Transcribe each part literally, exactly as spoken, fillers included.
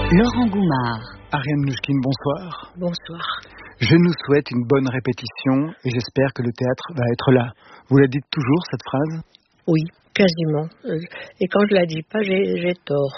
Laurent Goumard. Ariane Mnouchkine, bonsoir. Bonsoir. Je nous souhaite une bonne répétition et j'espère que le théâtre va être là. Vous la dites toujours, cette phrase ? Oui, quasiment. Et quand je la dis pas, j'ai, j'ai tort.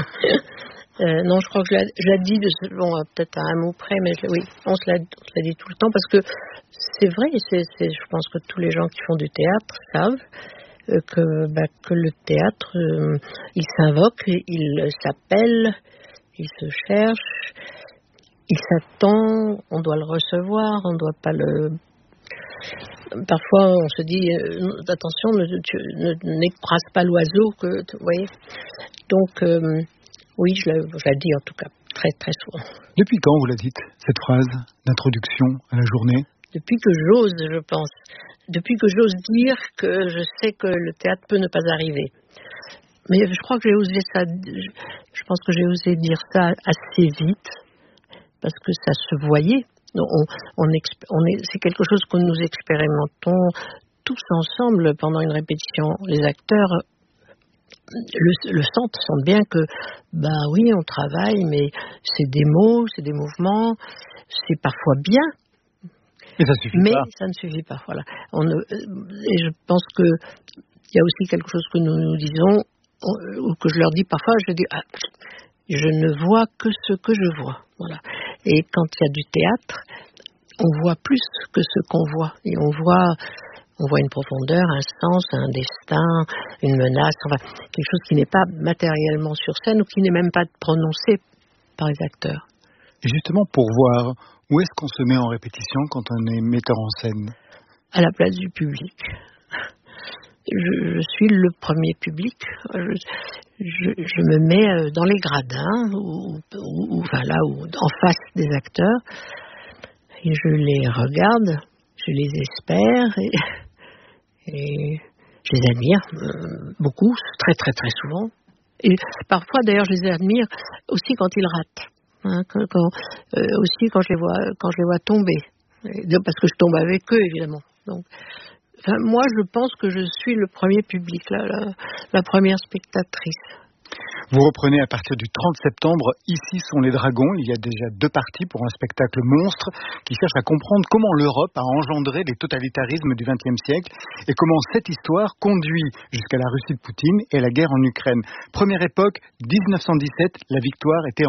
euh, non, je crois que je la, je la dis, de, bon, peut-être à un mot près, mais je, oui, on se, la, on se la dit tout le temps parce que c'est vrai, c'est, c'est, je pense que tous les gens qui font du théâtre savent euh, que, bah, que le théâtre, euh, il s'invoque, il s'appelle, il se cherche, il s'attend, on doit le recevoir, on ne doit pas le... Parfois, on se dit, euh, attention, ne, tu, ne, n'écrase pas l'oiseau, que, vous voyez. Donc, euh, oui, je la, je la dis en tout cas, très très souvent. Depuis quand vous la dites, cette phrase d'introduction à la journée ? Depuis que j'ose, je pense. Depuis que j'ose dire que je sais que le théâtre peut ne pas arriver. Mais je crois que j'ai osé ça, je pense que j'ai osé dire ça assez vite, parce que ça se voyait. On, on, on est, c'est quelque chose que nous expérimentons tous ensemble pendant une répétition. Les acteurs le, le sentent, sentent bien que, bah oui, on travaille, mais c'est des mots, c'est des mouvements, c'est parfois bien. Mais ça suffit mais pas. ça ne suffit pas, voilà. On, et je pense que il y a aussi quelque chose que nous nous disons, ou que je leur dis parfois, je dis, ah, je ne vois que ce que je vois, voilà. Et quand il y a du théâtre, on voit plus que ce qu'on voit. Et on voit, on voit une profondeur, un sens, un destin, une menace, enfin, quelque chose qui n'est pas matériellement sur scène ou qui n'est même pas prononcé par les acteurs. Et justement, pour voir, où est-ce qu'on se met en répétition quand on est metteur en scène ? À la place du public. Je, je suis le premier public. Je, je, je me mets dans les gradins, ou, ou, ou, enfin là, ou en face des acteurs, et je les regarde, je les espère, et, et je les admire euh, beaucoup, très très très souvent. Et parfois, d'ailleurs, je les admire aussi quand ils ratent, hein, quand, quand, euh, aussi quand je les vois, quand je les vois tomber, parce que je tombe avec eux, évidemment. Donc, enfin, moi, je pense que je suis le premier public, là, la, la première spectatrice. Vous reprenez à partir du trente septembre Ici sont les dragons. Il y a déjà deux parties pour un spectacle monstre qui cherche à comprendre comment l'Europe a engendré les totalitarismes du vingtième siècle et comment cette histoire conduit jusqu'à la Russie de Poutine et la guerre en Ukraine. Première époque, dix-neuf cent dix-sept, la victoire était